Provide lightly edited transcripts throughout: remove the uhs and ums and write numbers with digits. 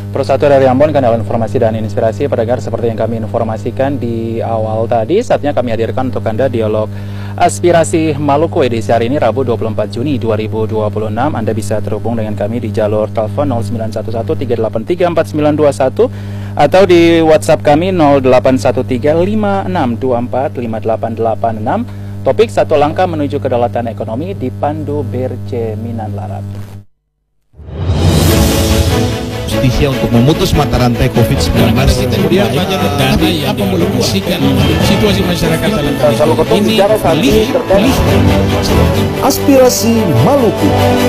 Persatu dari Ambon, kanal informasi dan inspirasi pendengar. Seperti yang kami informasikan di awal tadi, saatnya kami hadirkan untuk Anda dialog aspirasi Maluku edisi hari ini Rabu 24 Juni 2026. Anda bisa terhubung dengan kami di jalur telepon 0911-383-4921 atau di WhatsApp kami 081356245886. Topik satu langkah menuju kedaulatan ekonomi dipandu Berce Minanlarat. Justisia untuk memutus mata rantai COVID-19. Kemudian banyak dana yang dialokasikan situasi masyarakat dalam ini pilih aspirasi Maluku.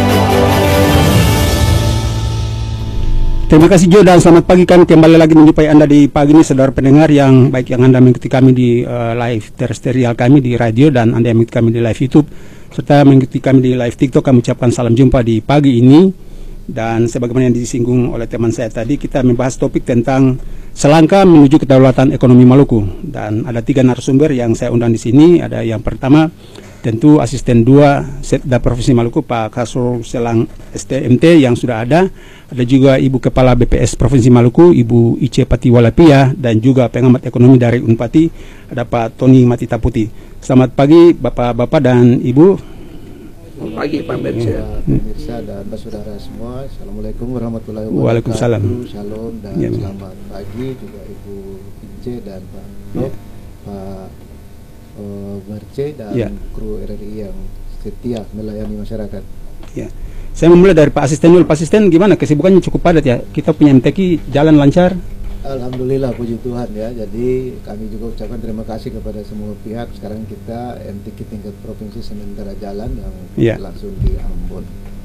Terima kasih Jo, dan selamat pagi. Kami kembali lagi menjumpai Anda di pagi ini, saudara pendengar, yang baik yang Anda mengikuti kami di live terestrial kami di radio, dan Anda yang mengikuti kami di live YouTube serta mengikuti kami di live TikTok. Kami ucapkan salam jumpa di pagi ini. Dan sebagaimana yang disinggung oleh teman saya tadi, kita membahas topik tentang selangkah menuju kedaulatan ekonomi Maluku. Dan ada 3 narasumber yang saya undang di sini. Ada yang pertama tentu Asisten 2 Setda Provinsi Maluku, Pak Kasro Selang STMT yang sudah ada. Ada juga Ibu Kepala BPS Provinsi Maluku, Ibu Ice Patiwalapia, dan juga pengamat ekonomi dari Unpati, ada Pak Tony Matita Putih. Selamat pagi Bapak-bapak dan Ibu. Pagi Pak Berce, pemirsa dan saudara semua. Assalamualaikum warahmatullahi wabarakatuh. Waalaikumsalam. Shalom dan selamat pagi juga Ibu Ince dan Pak Pak Berce dan kru RRI yang setia melayani masyarakat. Ya. Saya memulai dari Pak Asisten dulu. Pak Asisten, gimana kesibukannya? Cukup padat ya? Kita punya MTQ jalan lancar? Alhamdulillah, puji Tuhan ya. Jadi kami juga ucapkan terima kasih kepada semua pihak. Sekarang kita MTQ tingkat provinsi sementara jalan yang langsung di Ambon.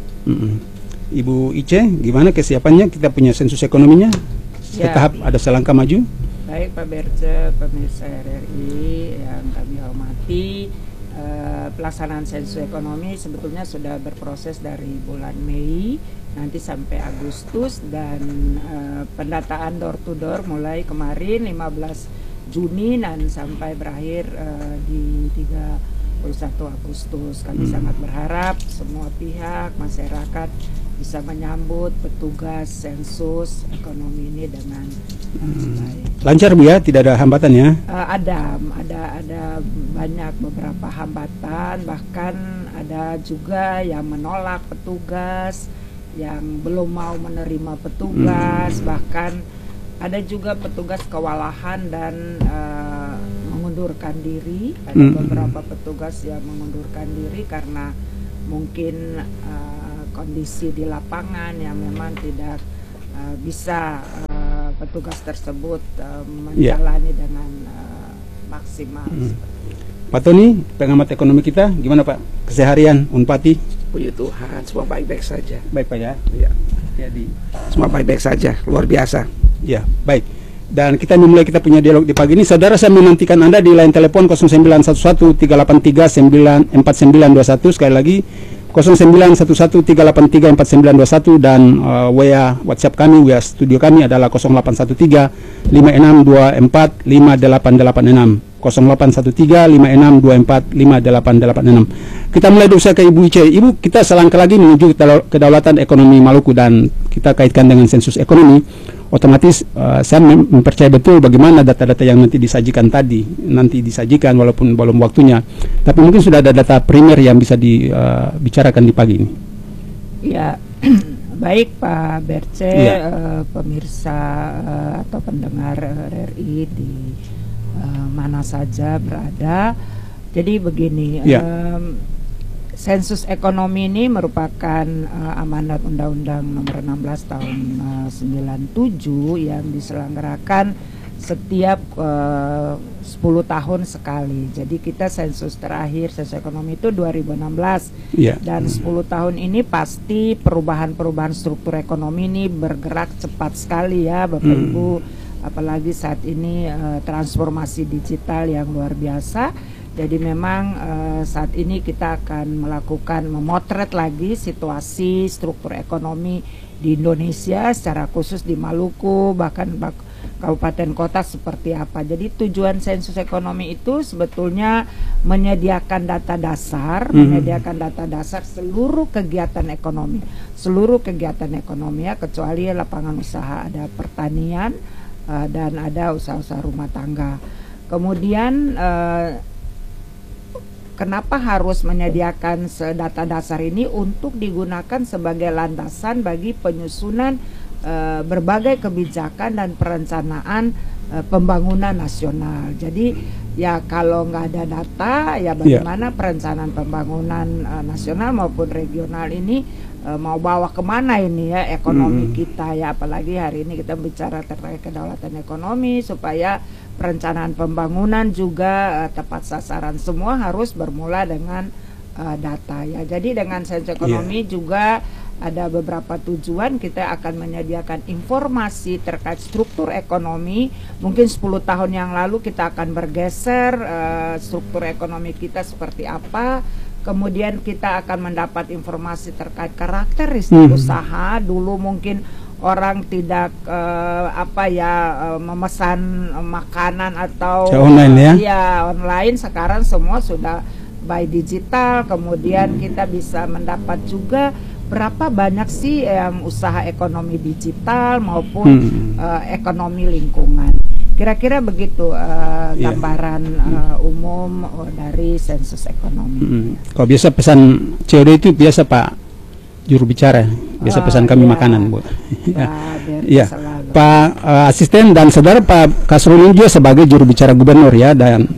Ibu Ice, gimana kesiapannya? Kita punya sensus ekonominya setahap ada selangkah maju. Baik Pak Berce, pemirsa RRI yang kami hormati, pelaksanaan sensus ekonomi sebetulnya sudah berproses dari bulan Mei nanti sampai Agustus, dan pendataan door to door mulai kemarin 15 Juni dan sampai berakhir di 31 Agustus. Kami sangat berharap semua pihak masyarakat bisa menyambut petugas sensus ekonomi ini dengan baik. Lancar Bu ya, tidak ada hambatan ya? Ada banyak beberapa hambatan, bahkan ada juga yang menolak petugas, yang belum mau menerima petugas, bahkan ada juga petugas kewalahan dan mengundurkan diri. Ada beberapa petugas yang mengundurkan diri karena mungkin kondisi di lapangan yang memang tidak bisa petugas tersebut menjalani dengan maksimal. Pak Tony, pengamat ekonomi kita, gimana Pak? Keseharian Unpati? Puji Tuhan, semua baik-baik saja. Baik Pak ya? Iya. Semua baik-baik saja, luar biasa. Ya, baik. Dan kita memulai kita punya dialog di pagi ini. Saudara, saya menantikan Anda di line telepon 0911-383-4921. Sekali lagi 0911-383-4921, dan WhatsApp kami, studio kami adalah 0813-5624-5886. 0813-5624-5886. Kita mulai dulu ke Ibu Ice. Ibu, kita selangkah lagi menuju kedaulatan ekonomi Maluku, dan kita kaitkan dengan sensus ekonomi. Otomatis saya mempercayai betul bagaimana data-data yang nanti disajikan walaupun belum waktunya. Tapi mungkin sudah ada data primer yang bisa dibicarakan di pagi ini. Ya, baik Pak Berce, pemirsa atau pendengar RRI di mana saja berada. Jadi begini, sensus ekonomi ini merupakan amanat Undang-Undang Nomor 16 Tahun 97 yang diselenggarakan setiap 10 tahun sekali. Jadi kita sensus terakhir sensus ekonomi itu 2016, dan 10 tahun ini pasti perubahan-perubahan struktur ekonomi ini bergerak cepat sekali ya Bapak Ibu. Apalagi saat ini transformasi digital yang luar biasa. Jadi memang saat ini kita akan memotret lagi situasi struktur ekonomi di Indonesia, secara khusus di Maluku, bahkan kabupaten kota seperti apa. Jadi tujuan sensus ekonomi itu sebetulnya menyediakan data dasar, menyediakan data dasar seluruh kegiatan ekonomi ya, kecuali lapangan usaha, ada pertanian dan ada usaha-usaha rumah tangga. Kemudian kenapa harus menyediakan data dasar ini? Untuk digunakan sebagai landasan bagi penyusunan berbagai kebijakan dan perencanaan pembangunan nasional. Jadi ya kalau nggak ada data, ya bagaimana perencanaan pembangunan nasional maupun regional ini mau bawa kemana ini ya ekonomi kita ya, apalagi hari ini kita bicara terkait kedaulatan ekonomi, supaya perencanaan pembangunan juga tepat sasaran. Semua harus bermula dengan data ya. Jadi dengan sensus ekonomi juga ada beberapa tujuan. Kita akan menyediakan informasi terkait struktur ekonomi. Mungkin 10 tahun yang lalu kita akan bergeser struktur ekonomi kita seperti apa. Kemudian kita akan mendapat informasi terkait karakteristik usaha. Dulu mungkin orang tidak memesan makanan atau online online. Sekarang semua sudah by digital. Kemudian kita bisa mendapat juga berapa banyak sih usaha ekonomi digital maupun ekonomi lingkungan. Kira-kira begitu gambaran umum dari sensus ekonomi. Kalau biasa pesan COD itu biasa Pak juru bicara, biasa pesan kami makanan, Bu. Iya, Pak asisten dan saudara Pak Kasrulin juga sebagai juru bicara gubernur ya, dan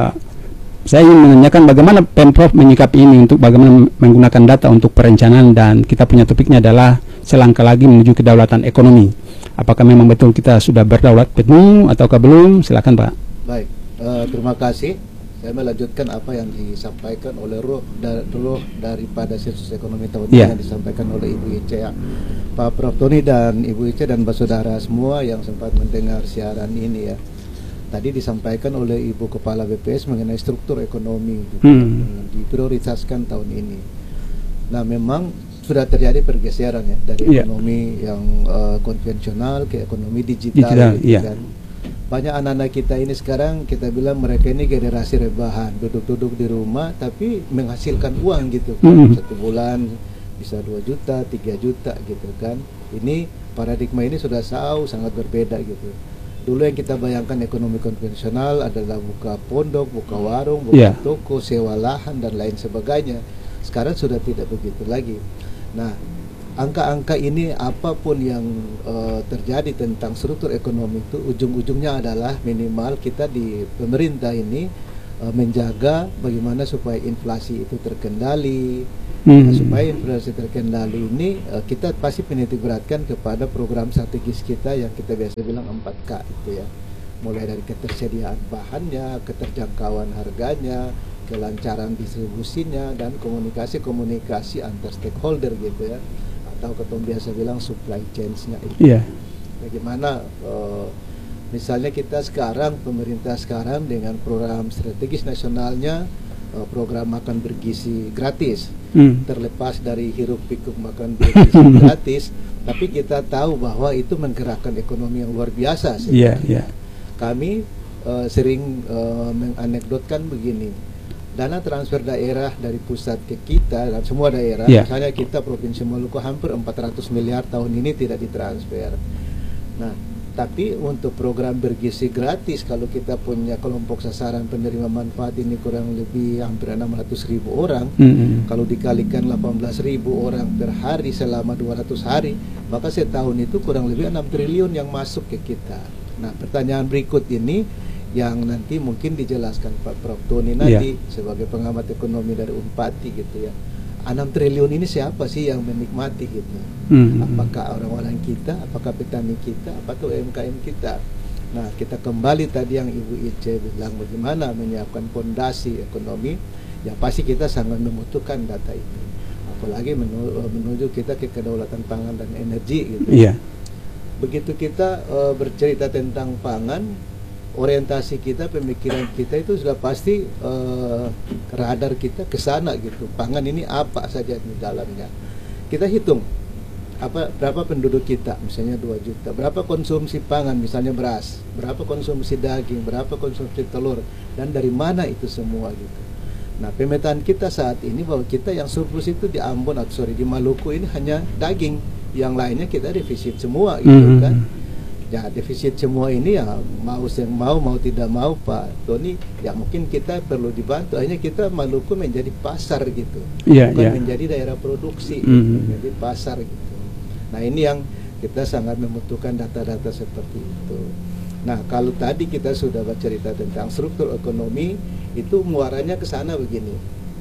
saya ingin menanyakan bagaimana Pemprov menyikapi ini untuk bagaimana menggunakan data untuk perencanaan, dan kita punya topiknya adalah selangkah lagi menuju kedaulatan ekonomi. Apakah memang betul kita sudah berdaulat penuh ataukah belum? Silakan Pak. Baik, terima kasih. Saya melanjutkan apa yang disampaikan oleh roh daripada sensus ekonomi tahun ini yang disampaikan oleh Ibu Ice ya. Pak Prof Tony dan Ibu Ice dan saudara semua yang sempat mendengar siaran ini ya. Tadi disampaikan oleh Ibu Kepala BPS mengenai struktur ekonomi diprioritaskan tahun ini. Nah, memang sudah terjadi pergeseran ya dari ekonomi yang konvensional ke ekonomi digital gitu kan. Banyak anak-anak kita ini sekarang kita bilang mereka ini generasi rebahan, duduk-duduk di rumah tapi menghasilkan uang gitu kan. Satu bulan bisa 2 juta, 3 juta gitu kan. Ini paradigma ini sudah sangat berbeda gitu. Dulu yang kita bayangkan ekonomi konvensional adalah buka pondok, buka warung, buka toko, sewa lahan dan lain sebagainya. Sekarang sudah tidak begitu lagi. Nah, angka-angka ini apapun yang terjadi tentang struktur ekonomi itu ujung-ujungnya adalah minimal kita di pemerintah ini menjaga bagaimana supaya inflasi itu terkendali. Supaya inflasi terkendali ini kita pasti menitik beratkan kepada program strategis kita yang kita biasa bilang 4K itu ya, mulai dari ketersediaan bahannya, keterjangkauan harganya, kelancaran distribusinya, dan komunikasi antar stakeholder gitu ya, atau ketemu biasa bilang supply chains-nya itu. Bagaimana misalnya kita sekarang, pemerintah sekarang dengan program strategis nasionalnya, program makan bergizi gratis, terlepas dari hiruk pikuk makan bergizi gratis, tapi kita tahu bahwa itu menggerakkan ekonomi yang luar biasa. Kami sering menganekdotkan begini, dana transfer daerah dari pusat ke kita dan semua daerah, misalnya kita Provinsi Maluku hampir 400 miliar tahun ini tidak ditransfer. Nah, tapi untuk program bergizi gratis, kalau kita punya kelompok sasaran penerima manfaat ini kurang lebih hampir 600.000 orang, kalau dikalikan 18.000 orang per hari selama 200 hari, maka setahun itu kurang lebih 6 triliun yang masuk ke kita. Nah, pertanyaan berikut ini yang nanti mungkin dijelaskan Pak Prof Tony nanti sebagai pengamat ekonomi dari Unpati gitu ya. 6 triliun ini siapa sih yang menikmati gitu? Apakah orang-orang kita, apakah petani kita, apakah UMKM kita? Nah, kita kembali tadi yang Ibu Ice bilang bagaimana menyiapkan fondasi ekonomi, ya pasti kita sangat membutuhkan data itu. Apalagi menuju kita ke kedaulatan pangan dan energi gitu. Begitu kita bercerita tentang pangan, orientasi kita, pemikiran kita itu sudah pasti radar kita ke sana gitu. Pangan ini apa saja di dalamnya. Kita hitung berapa penduduk kita, misalnya 2 juta, berapa konsumsi pangan, misalnya beras, berapa konsumsi daging, berapa konsumsi telur, dan dari mana itu semua gitu. Nah, pemetaan kita saat ini bahwa kita yang surplus itu di Ambon atau di Maluku ini hanya daging, yang lainnya kita defisit semua gitu kan. Ya, defisit semua ini ya mau tidak mau Pak Tony, ya mungkin kita perlu dibantu. Hanya kita Maluku menjadi pasar gitu, bukan menjadi daerah produksi, menjadi pasar gitu. Nah, ini yang kita sangat membutuhkan data-data seperti itu. Nah, kalau tadi kita sudah bercerita tentang struktur ekonomi, itu muaranya ke sana begini.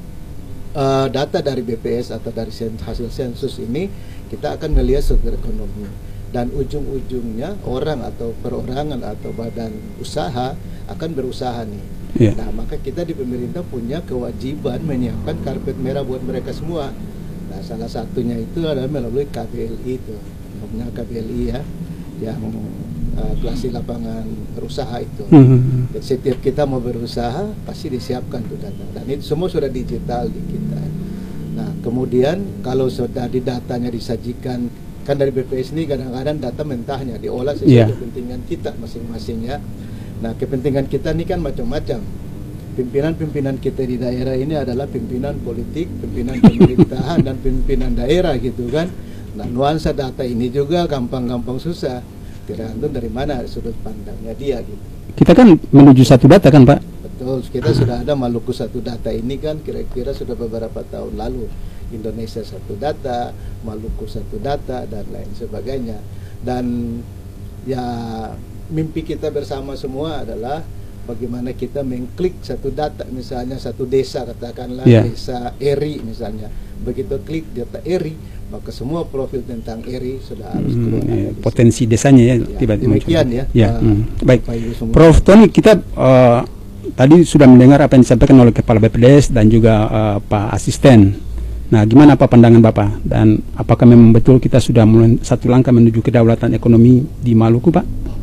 Data dari BPS atau dari hasil sensus ini kita akan melihat struktur ekonomi, dan ujung-ujungnya orang atau perorangan atau badan usaha akan berusaha nih. Nah, maka kita di pemerintah punya kewajiban menyiapkan karpet merah buat mereka semua. Nah, salah satunya itu adalah melalui KBLI itu, namanya KBLI ya, yang klasi lapangan berusaha itu. Jadi setiap kita mau berusaha pasti disiapkan tuh data, dan itu semua sudah digital di kita. Nah, kemudian kalau sudah di datanya disajikan, kan dari BPS ini kadang-kadang data mentahnya diolah sesuai kepentingan kita masing-masing ya. Nah, kepentingan kita ini kan macam-macam. Pimpinan-pimpinan kita di daerah ini adalah pimpinan politik, pimpinan pemerintahan, dan pimpinan daerah gitu kan. Nah, nuansa data ini juga gampang-gampang susah, tergantung dari mana sudut pandangnya dia gitu. Kita kan menuju satu data kan Pak? Betul, kita sudah ada Maluku satu data ini kan kira-kira sudah beberapa tahun lalu. Indonesia satu data, Maluku satu data, dan lain sebagainya. Dan ya mimpi kita bersama semua adalah bagaimana kita mengklik satu data, misalnya satu desa, katakanlah desa Eri misalnya. Begitu klik data Eri, maka semua profil tentang Eri sudah harus keluar. Potensi desanya ya, tiba-tiba. Demikian ya. Baik, Prof Tony, kita tadi sudah mendengar apa yang disampaikan oleh Kepala BPDS dan juga Pak Asisten. Nah, gimana apa pandangan Bapak? Dan apakah memang betul kita sudah mulai satu langkah menuju kedaulatan ekonomi di Maluku, Pak?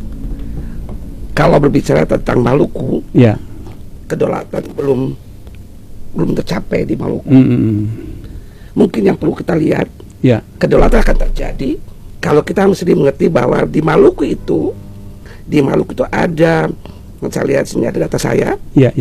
Kalau berbicara tentang Maluku, kedaulatan belum tercapai di Maluku. Mungkin yang perlu kita lihat, kedaulatan akan terjadi kalau kita mesti mengerti bahwa di Maluku itu ada, saya lihat sini ada data saya.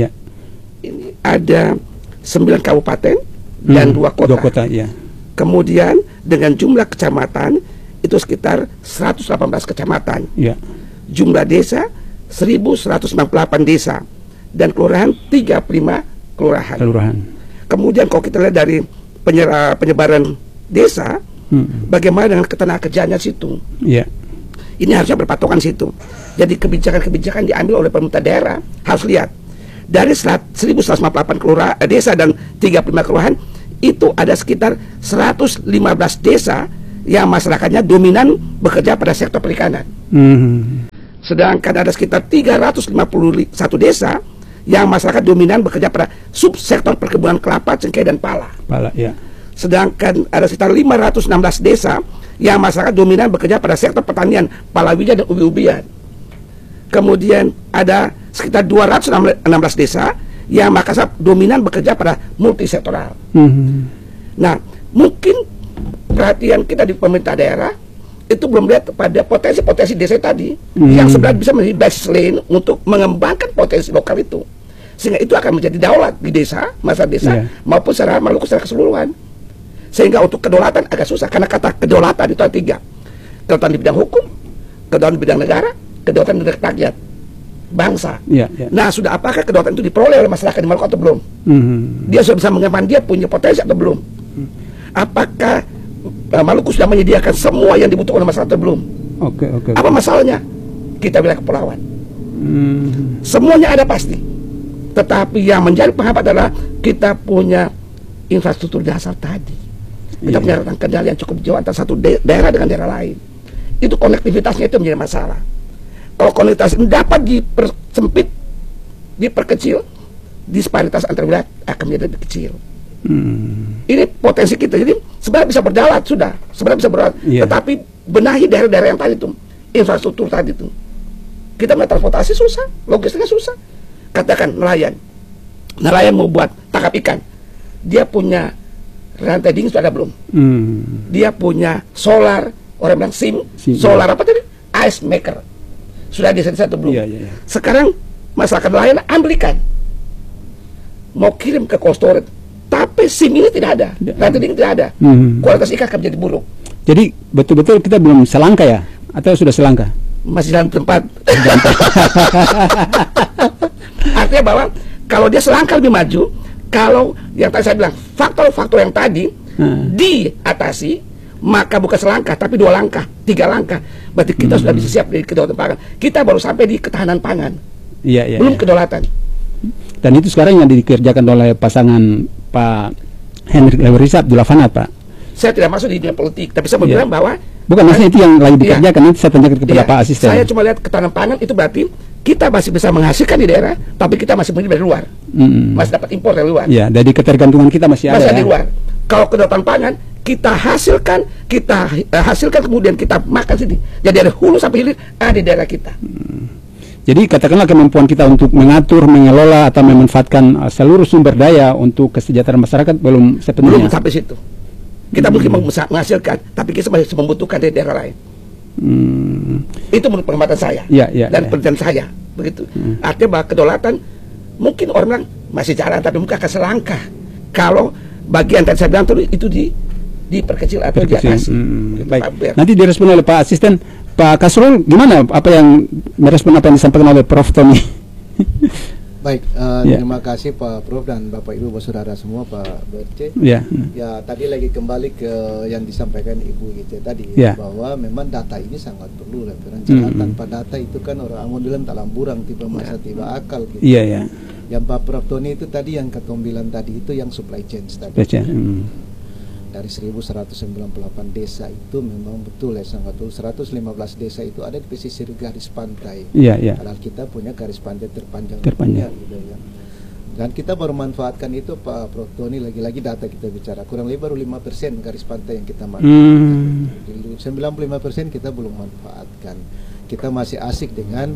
Ini ada 9 kabupaten dan 2 kota. Kemudian dengan jumlah kecamatan itu sekitar 118 kecamatan. Jumlah desa 1198 desa, dan kelurahan 35 kelurahan. Kemudian kalau kita lihat dari penyebaran desa, bagaimana dengan ketenagakerjaannya situ? Ini harusnya berpatokan situ. Jadi kebijakan-kebijakan diambil oleh pemerintah daerah harus lihat. Dari 1198 desa dan 35 kelurahan, itu ada sekitar 115 desa yang masyarakatnya dominan bekerja pada sektor perikanan. Sedangkan ada sekitar 351 desa yang masyarakat dominan bekerja pada subsektor perkebunan kelapa, cengkeh, dan pala. Sedangkan ada sekitar 516 desa yang masyarakat dominan bekerja pada sektor pertanian, palawija, dan ubi-ubian. Kemudian ada sekitar 216 desa yang Makassar dominan bekerja pada multisektoral. Nah, mungkin perhatian kita di pemerintah daerah itu belum lihat pada potensi-potensi desa tadi yang sebenarnya bisa menjadi baseline untuk mengembangkan potensi lokal itu, sehingga itu akan menjadi daulat di desa, masa desa maupun secara Maluku secara keseluruhan. Sehingga untuk kedaulatan agak susah, karena kata kedaulatan itu ada 3: kedaulatan di bidang hukum, kedaulatan di bidang negara, kedaulatan di bidang rakyat bangsa. Nah, sudah apakah kedaulatan itu diperoleh oleh masyarakat di Maluku atau belum? Dia sudah bisa mengembangkan, dia punya potensi atau belum? Apakah Maluku sudah menyediakan semua yang dibutuhkan oleh masyarakat atau belum? Apa masalahnya? Kita wilayah kepulauan. Semuanya ada pasti. Tetapi yang menjadi penghambat adalah kita punya infrastruktur dasar tadi. Kita punya rentang kendali yang cukup jauh antara satu daerah dengan daerah lain. Itu konektivitasnya itu menjadi masalah. Kalau konektivitas ini dapat dipersempit, diperkecil, disparitas antar wilayah akan menjadi lebih kecil. Ini potensi kita. Jadi sebenarnya bisa berjalan, sudah sebenarnya bisa berjalan. Tetapi benahi daerah-daerah yang tadi itu, infrastruktur tadi itu. Kita melihat transportasi susah, logistiknya susah. Katakan nelayan mau buat tangkap ikan, dia punya rantai dingin sudah ada belum? Dia punya solar, orang bilang solar apa tadi? Ice maker. Sudah disetting atau belum? Sekarang masyarakat lain ambilkan. Mau kirim ke cold storage, tapi SIM ini tidak ada, rantai dingin tidak ada. Kualitas ikan akan menjadi buruk. Jadi betul-betul kita belum selangkah ya? Atau sudah selangkah? Masih dalam tempat. Artinya bahwa kalau dia selangkah lebih maju, kalau yang tadi saya bilang faktor-faktor yang tadi diatasi, maka bukan selangkah tapi 2 langkah, 3 langkah. Berarti kita sudah bisa siap di kedaulatan pangan. Kita baru sampai di ketahanan pangan. Belum kedaulatan. Dan itu sekarang yang dikerjakan oleh pasangan Pak Hendrik Lewerisa Abdullah Fanat, Pak. Saya tidak masuk di dunia politik, tapi saya mau bilang bahwa bukan, maksudnya itu yang lagi dikerjakan, itu saya tanyakan kepada Pak Asisten. Saya cuma lihat ketahanan pangan itu berarti kita masih bisa menghasilkan di daerah, tapi kita masih beli dari luar, masih dapat impor dari luar. Ya, jadi ketergantungan kita masih ada. Masih di luar. Kalau kedaulatan pangan kita hasilkan kemudian kita makan sini. Jadi dari hulu sampai hilir ada di daerah kita. Jadi katakanlah kemampuan kita untuk mengatur, mengelola atau memanfaatkan seluruh sumber daya untuk kesejahteraan masyarakat belum sepenuhnya. Belum sampai situ. Kita mungkin menghasilkan, tapi kita masih membutuhkan dari daerah lain. Itu menurut pengamatan saya dan penelitian saya, begitu. Artinya bahwa kedaulatan mungkin orang masih jalan, tapi mungkin akan selangkah kalau bagian tadi saya bilang itu diperkecil atau diatasi. Baik. Nanti direspon oleh Pak Asisten. Pak Kasrul, gimana apa yang merespon apa yang disampaikan oleh Prof. Tony? Baik, terima kasih Pak Prof dan Bapak Ibu saudara semua, Pak Berce. Ya, tadi lagi kembali ke yang disampaikan Ibu Ice tadi, bahwa memang data ini sangat perlu referensi. Tanpa data itu kan orang Ambon bilang tak lamburang, tiba masa tiba akal gitu. Yang Pak Prof Tony itu tadi yang Ketum bilang tadi itu yang supply chain tadi. Dari 1198 desa itu memang betul ya, sangat betul. 115 desa itu ada di pesisir garis pantai. Padahal kita punya garis pantai terpanjang. Gitu ya. Dan kita baru manfaatkan itu Pak Prof Tony, lagi-lagi data kita bicara kurang lebih baru 5% garis pantai yang kita manfaatkan. 95% kita belum manfaatkan. Kita masih asik dengan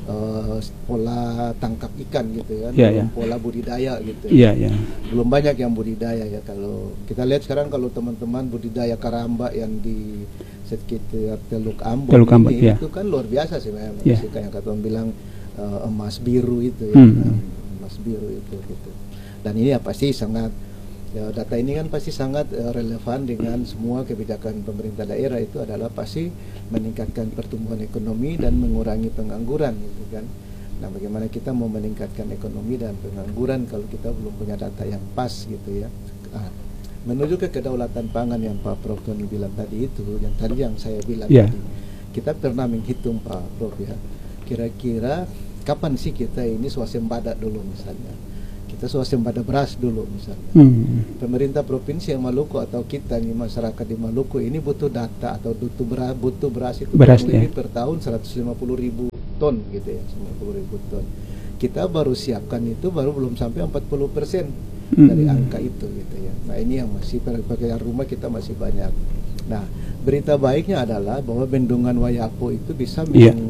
pola tangkap ikan gitu kan, pola budidaya gitu. Belum banyak yang budidaya ya. Kalau kita lihat sekarang kalau teman-teman budidaya karamba yang di sekitar Teluk Ambon ini, itu kan luar biasa sih memang. Kayak kata orang bilang emas biru itu ya, emas biru itu gitu. Dan ini pasti sangat data ini kan pasti sangat relevan dengan semua kebijakan pemerintah daerah. Itu adalah pasti meningkatkan pertumbuhan ekonomi dan mengurangi pengangguran gitu kan. Nah, bagaimana kita mau meningkatkan ekonomi dan pengangguran kalau kita belum punya data yang pas gitu ya. Menuju ke kedaulatan pangan yang Pak Prof Tony bilang tadi itu, yang saya bilang tadi, kita pernah menghitung Pak Prof ya, kira-kira kapan sih kita ini swasembada dulu misalnya. Kita swasembada beras dulu misalnya. Pemerintah provinsi Maluku atau kita nih masyarakat di Maluku ini butuh data atau butuh beras itu lebih per tahun 150.000 ton gitu ya, 150.000 ton. Kita baru siapkan itu baru belum sampai 40% dari angka itu gitu ya. Nah, ini yang masih pekerjaan rumah kita masih banyak. Nah, berita baiknya adalah bahwa Bendungan Wayapo itu bisa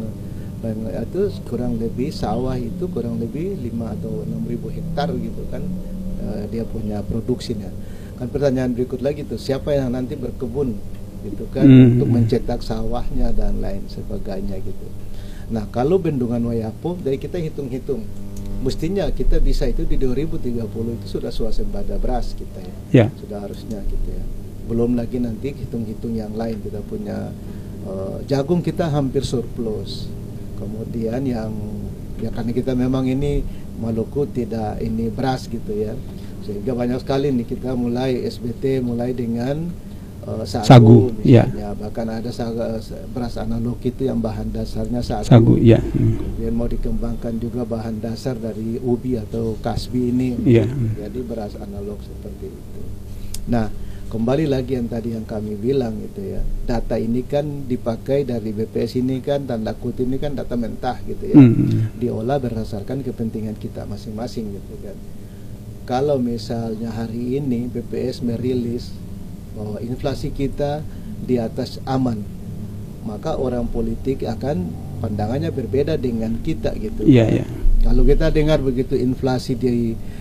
itu kurang lebih sawah itu kurang lebih 5 atau 6.000 hektar gitu kan, dia punya produksinya. Kan pertanyaan berikut lagi tuh, siapa yang nanti berkebun gitu kan untuk mencetak sawahnya dan lain sebagainya gitu. Nah, kalau Bendungan Wayapo dari kita hitung-hitung, mestinya kita bisa itu di 2030 itu sudah swasembada beras kita ya. Sudah harusnya gitu ya. Belum lagi nanti hitung-hitung yang lain, kita punya jagung kita hampir surplus. Kemudian yang karena kita memang ini Maluku tidak ini beras gitu ya, sehingga banyak sekali nih kita mulai SBT mulai dengan sagu misalnya, bahkan ada beras analog itu yang bahan dasarnya sagu. Kemudian mau dikembangkan juga bahan dasar dari ubi atau kasbi ini, jadi beras analog seperti itu. Nah, kembali lagi yang tadi yang kami bilang gitu ya, data ini kan dipakai dari BPS ini kan, tanda kutip ini kan data mentah gitu ya, diolah berdasarkan kepentingan kita masing-masing gitu kan. Kalau misalnya hari ini BPS merilis bahwa inflasi kita di atas aman, maka orang politik akan pandangannya berbeda dengan kita gitu. Kalau kita dengar begitu inflasi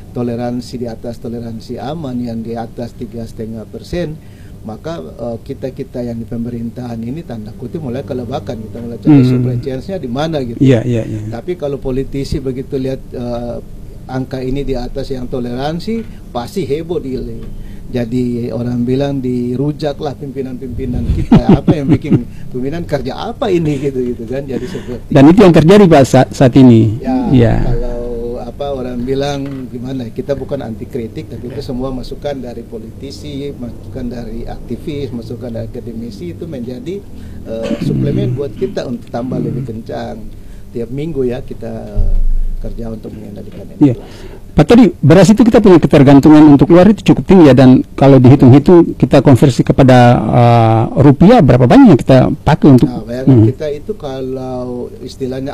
toleransi di atas toleransi aman yang di atas 3,5%, maka kita yang di pemerintahan ini tanda kutip mulai kelebakan, kita mulai cari supply chain-nya di mana gitu. Tapi kalau politisi begitu lihat angka ini di atas yang toleransi, pasti heboh jadi orang bilang dirujaklah pimpinan-pimpinan kita. Apa yang bikin pimpinan kerja apa ini gitu kan, jadi seperti. Dan itu yang terjadi Pak saat ini. Kalau orang bilang gimana, kita bukan anti kritik, tapi itu semua masukan dari politisi, masukan dari aktivis, masukan dari akademisi, itu menjadi suplemen buat kita untuk tambah lebih kencang tiap minggu ya kita kerja untuk mengendalikan inflasi. Pak tadi beras itu kita punya ketergantungan untuk luar itu cukup tinggi ya, dan kalau dihitung-hitung kita konversi kepada rupiah berapa banyak yang kita pakai untuk kita itu kalau istilahnya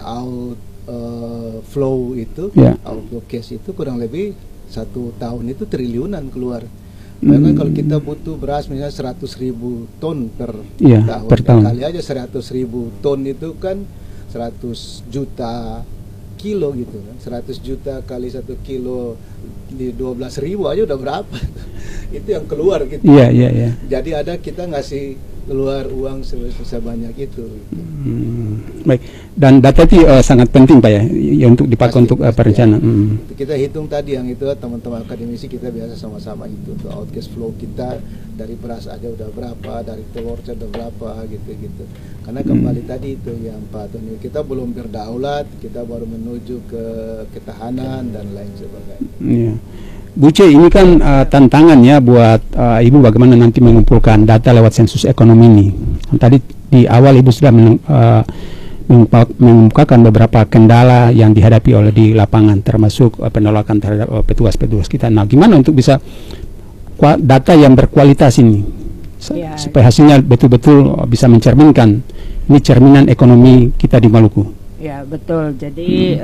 flow itu outflow cash itu kurang lebih 1 tahun itu triliunan keluar. Karena kalau kita butuh beras misalnya 100.000 ton per tahun, kali aja 100.000 ton itu kan 100 juta kilo gitu kan, 100 juta kali 1 kilo di 12.000 aja udah berapa itu yang keluar gitu. Jadi ada kita ngasih keluar uang sebanyak itu. Baik, dan data itu sangat penting Pak ya untuk dipakai untuk perencanaan. Kita hitung tadi yang itu, teman-teman akademisi kita biasa sama-sama itu untuk out cash flow kita dari beras aja udah berapa, dari telur aja udah berapa gitu. Karena kembali tadi itu yang Pak Tony, kita belum berdaulat, kita baru menuju ke ketahanan dan lain sebagainya. Bu C, ini kan tantangan ya buat Ibu bagaimana nanti mengumpulkan data lewat sensus ekonomi ini. Tadi di awal Ibu sudah mengemukakan beberapa kendala yang dihadapi oleh di lapangan, termasuk penolakan terhadap petugas-petugas kita. Nah, gimana untuk bisa data yang berkualitas ini supaya hasilnya betul-betul bisa mencerminkan ini cerminan ekonomi kita di Maluku? Ya betul. Jadi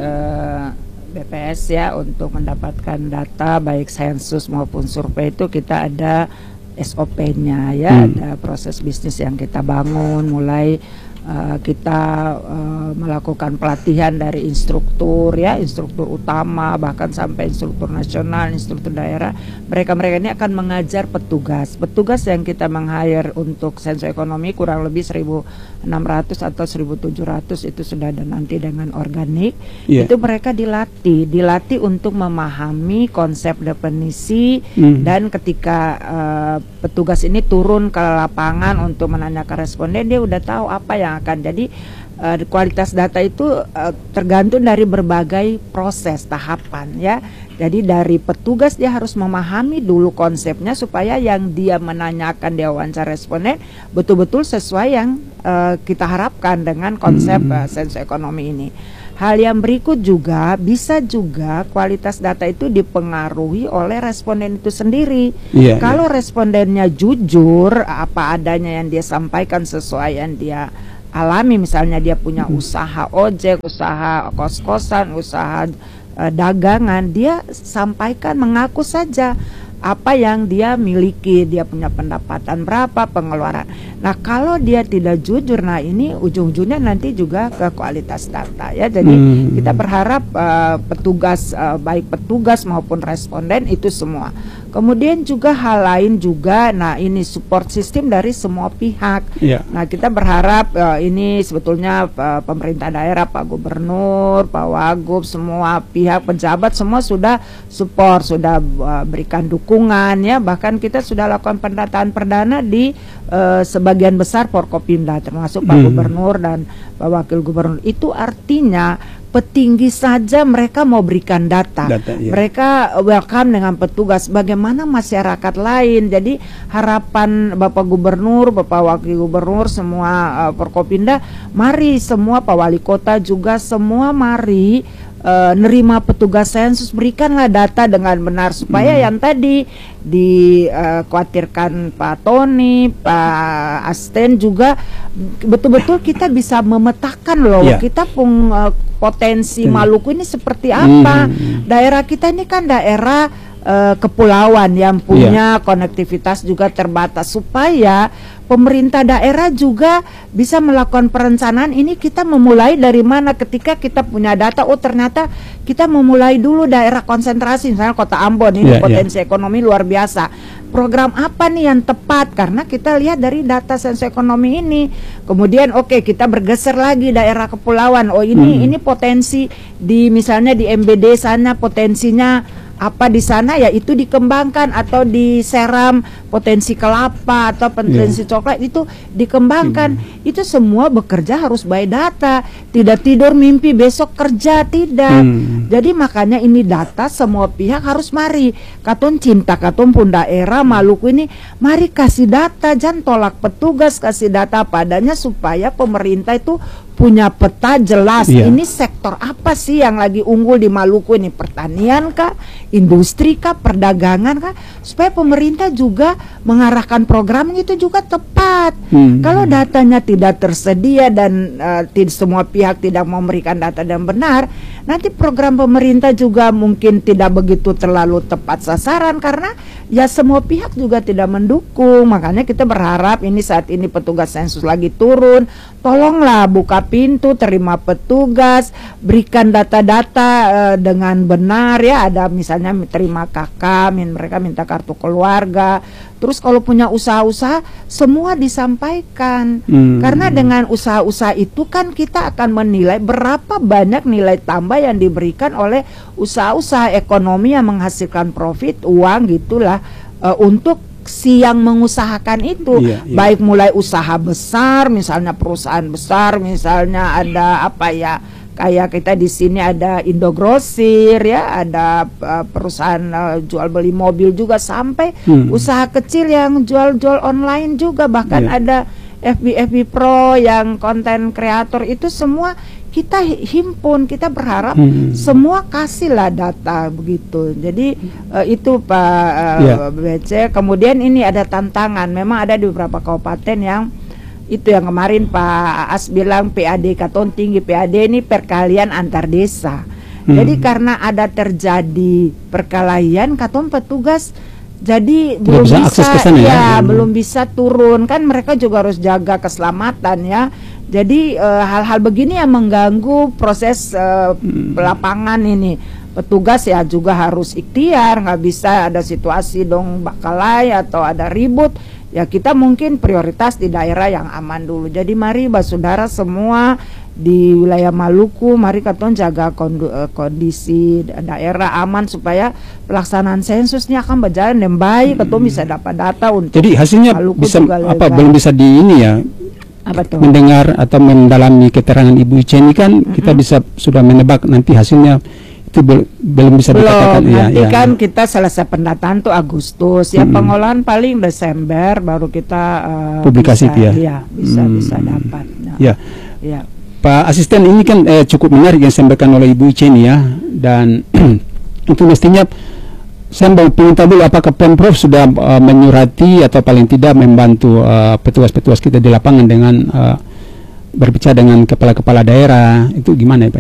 BPS ya untuk mendapatkan data baik sensus maupun survei itu kita ada SOP-nya ya, ada proses bisnis yang kita bangun, mulai kita melakukan pelatihan dari instruktur ya, instruktur utama bahkan sampai instruktur nasional, instruktur daerah. Mereka ini akan mengajar petugas yang kita meng-hire untuk sensus ekonomi kurang lebih 1.600 atau 1.700 itu sudah ada nanti dengan organik. Itu mereka dilatih untuk memahami konsep definisi dan ketika petugas ini turun ke lapangan untuk menanyakan responden, dia udah tahu apa yang akan. Jadi kualitas data itu tergantung dari berbagai proses tahapan ya. Jadi dari petugas dia harus memahami dulu konsepnya supaya yang dia menanyakan, dia wawancara responden betul-betul sesuai yang kita harapkan dengan konsep sensus ekonomi ini. Hal yang berikut juga bisa juga kualitas data itu dipengaruhi oleh responden itu sendiri. Kalau respondennya jujur, apa adanya yang dia sampaikan sesuai yang dia alami, misalnya dia punya usaha ojek, usaha kos-kosan, usaha dagangan, dia sampaikan, mengaku saja apa yang dia miliki, dia punya pendapatan berapa, pengeluaran. Nah kalau dia tidak jujur, nah ini ujung-ujungnya nanti juga ke kualitas data ya. Jadi kita berharap petugas, baik petugas maupun responden itu semua. Kemudian juga hal lain juga, nah ini support system dari semua pihak. Nah kita berharap ini sebetulnya pemerintah daerah, Pak Gubernur, Pak Wagub, semua pihak pejabat semua sudah support, sudah berikan dukungan ya. Bahkan kita sudah lakukan pendataan perdana di sebagian besar Forkopimda, termasuk Pak Gubernur dan Pak Wakil Gubernur. Itu artinya petinggi saja mereka mau berikan data mereka welcome dengan petugas. Bagaimana masyarakat lain? Jadi harapan Bapak Gubernur, Bapak Wakil Gubernur, semua Forkopimda, mari semua Pak Wali Kota juga semua mari nerima petugas sensus, berikanlah data dengan benar supaya yang tadi dikhawatirkan Pak Tony, Pak Asten juga betul-betul kita bisa memetakan loh kita potensi Maluku ini seperti apa. Daerah kita ini kan daerah kepulauan yang punya konektivitas juga terbatas, supaya pemerintah daerah juga bisa melakukan perencanaan. Ini kita memulai dari mana ketika kita punya data, oh ternyata kita memulai dulu daerah konsentrasi, misalnya Kota Ambon ini potensi ekonomi luar biasa. Program apa nih yang tepat? Karena kita lihat dari data sensus ekonomi ini. Kemudian kita bergeser lagi daerah kepulauan. Oh ini potensi di misalnya di MBD sana potensinya apa di sana, ya itu dikembangkan, atau di Seram potensi kelapa atau potensi coklat itu dikembangkan. Itu semua bekerja harus by data, tidak tidur mimpi besok kerja, tidak. Jadi makanya ini data semua pihak harus mari katon cinta katon pun daerah Maluku ini mari kasih data, jangan tolak petugas, kasih data padanya supaya pemerintah itu punya peta jelas. Ini sektor apa sih yang lagi unggul di Maluku ini, pertanian kah, industri kah, perdagangan kah, supaya pemerintah juga mengarahkan programnya itu juga tepat. Kalau datanya tidak tersedia dan semua pihak tidak memberikan data yang benar, nanti program pemerintah juga mungkin tidak begitu terlalu tepat sasaran karena ya semua pihak juga tidak mendukung. Makanya kita berharap ini saat ini petugas sensus lagi turun, tolonglah buka pintu, terima petugas, berikan data-data dengan benar ya. Ada misalnya terima KK, mereka minta kartu keluarga. Terus kalau punya usaha-usaha semua disampaikan. Karena dengan usaha-usaha itu kan kita akan menilai berapa banyak nilai tambah yang diberikan oleh usaha-usaha ekonomi yang menghasilkan profit, uang gitulah untuk si yang mengusahakan itu. Baik mulai usaha besar, misalnya perusahaan besar, misalnya ada apa ya, kayak kita di sini ada Indogrosir ya, ada perusahaan jual beli mobil juga, sampai usaha kecil yang jual-jual online juga, bahkan ada FB Pro yang konten kreator, itu semua kita himpun. Kita berharap semua kasihlah data begitu. Jadi itu Pak BC. Kemudian ini ada tantangan, memang ada di beberapa kabupaten yang itu yang kemarin Pak As bilang PAD katon tinggi, PAD ini perkalian antar desa. Jadi karena ada terjadi perkelahian, katon petugas jadi belum bisa belum bisa turun, kan mereka juga harus jaga keselamatan ya. Jadi hal-hal begini yang mengganggu proses lapangan ini. Petugas ya juga harus ikhtiar, nggak bisa ada situasi dong bakalai atau ada ribut. Ya kita mungkin prioritas di daerah yang aman dulu. Jadi mari saudara semua di wilayah Maluku, mari katon jaga kondisi daerah aman supaya pelaksanaan sensusnya akan berjalan dengan baik. Katon bisa dapat data untuk. Jadi hasilnya Maluku bisa apa belum bisa di ini ya. Mendengar atau mendalami keterangan Ibu Ice ini kan kita bisa sudah menebak nanti hasilnya. Itu belum bisa dikatakan. Nanti kan kita selesai pendataan tuh Agustus ya, pengolahan paling Desember baru kita publikasi bisa dapat. Pak Asisten, ini kan cukup menarik yang disampaikan oleh Ibu Ice ini ya, dan itu mestinya saya mau minta dulu apakah Pemprov sudah menyurati atau paling tidak membantu petugas-petugas kita di lapangan dengan berbicara dengan kepala-kepala daerah, itu gimana ya Pak?